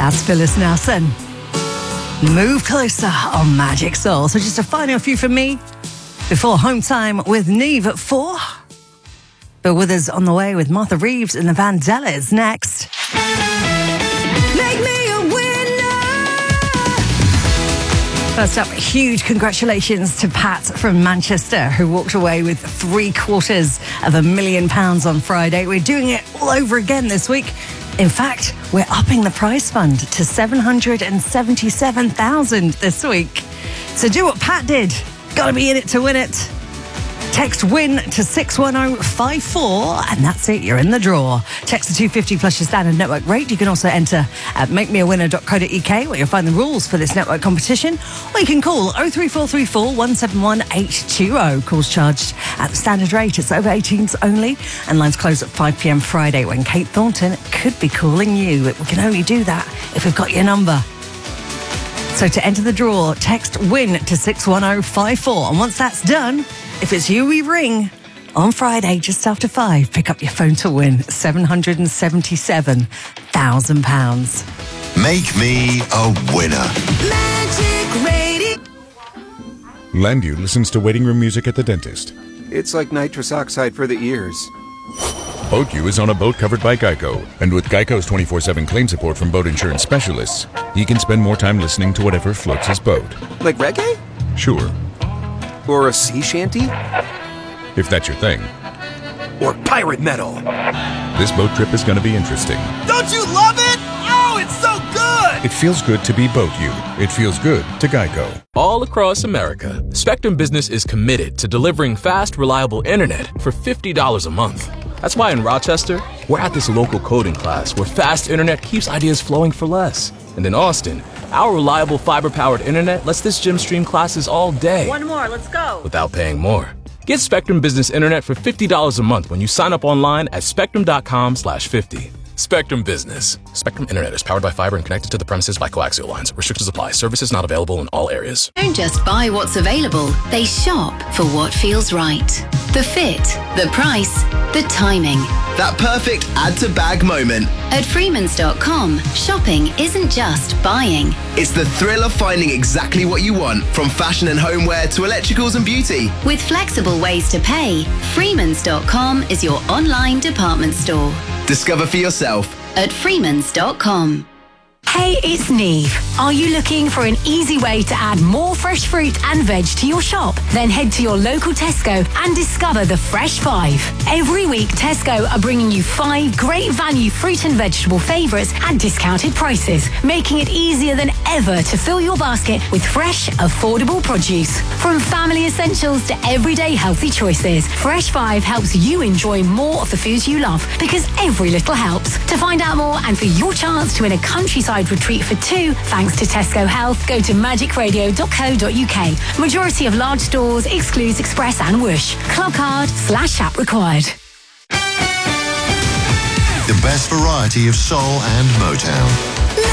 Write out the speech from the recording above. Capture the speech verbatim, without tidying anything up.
That's Phyllis Nelson. Move Closer on Magic Soul. So just a final few from me before home time with Neve at four. But with us on the way with Martha Reeves and the Vandellas next. Make me a winner! First up, huge congratulations to Pat from Manchester, who walked away with three quarters of a million pounds on Friday. We're doing it all over again this week. In fact, we're upping the prize fund to seven hundred seventy-seven thousand dollars this week. So do what Pat did. Got to be in it to win it. Text WIN to six one zero five four and that's it, you're in the draw. Text to two fifty plus your standard network rate. You can also enter at make me a winner dot co dot u k where you'll find the rules for this network competition, or you can call oh three four three four one seven one eight two zero. Calls charged at the standard rate. It's over eighteens only, and lines close at five p.m. Friday when Kate Thornton could be calling you. We can only do that if we've got your number. So to enter the draw, text WIN to six one zero five four, and once that's done, if it's you we ring on Friday just after five, pick up your phone to win seven hundred seventy-seven thousand pounds. Make me a winner. Magic Radio. Landu listens to waiting room music at the dentist. It's like nitrous oxide for the ears. BoatU is on a boat covered by Geico, and with Geico's twenty-four seven claim support from boat insurance specialists, he can spend more time listening to whatever floats his boat. Like reggae? Sure. Or a sea shanty? If that's your thing. Or pirate metal? This boat trip is going to be interesting. Don't you love it? Oh, it's so good! It feels good to be BoatU. It feels good to Geico. All across America, Spectrum Business is committed to delivering fast, reliable internet for fifty dollars a month. That's why in Rochester, we're at this local coding class where fast internet keeps ideas flowing for less. And in Austin, our reliable fiber-powered internet lets this gym stream classes all day. One more, let's go. Without paying more. Get Spectrum Business Internet for fifty dollars a month when you sign up online at spectrum.com slash 50. Spectrum Business. Spectrum Internet is powered by fiber and connected to the premises by coaxial lines. Restrictions apply. Services not available in all areas. Don't just buy what's available. They shop for what feels right. The fit, the price, the timing. That perfect add-to-bag moment. At Freemans dot com, shopping isn't just buying. It's the thrill of finding exactly what you want, from fashion and homeware to electricals and beauty. With flexible ways to pay, Freemans dot com is your online department store. Discover for yourself at Freemans dot com. Hey, it's Neve. Are you looking for an easy way to add more fresh fruit and veg to your shop? Then head to your local Tesco and discover the Fresh Five. Every week, Tesco are bringing you five great value fruit and vegetable favourites at discounted prices, making it easier than ever to fill your basket with fresh, affordable produce. From family essentials to everyday healthy choices, Fresh Five helps you enjoy more of the foods you love, because every little helps. To find out more and for your chance to win a countryside retreat for two, thanks to Tesco Health, go to magic radio dot co dot u k. Majority of large stores excludes Express and Whoosh. Club card slash app required. The best variety of soul and Motown.